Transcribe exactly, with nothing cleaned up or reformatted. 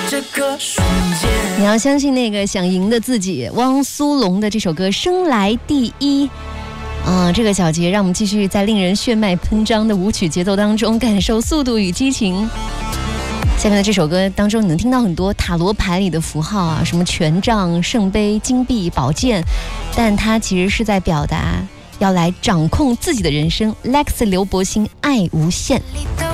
这个瞬间。 你要相信那个想赢的自己。汪苏泷的这首歌《生来第一》啊，这个小节让我们继续在令人血脉喷张的舞曲节奏当中感受速度与激情。下面的这首歌当中，你能听到很多塔罗牌里的符号啊，什么权杖、圣杯、金币、宝剑，但它其实是在表达要来掌控自己的人生。Lex 刘柏辛，爱无限。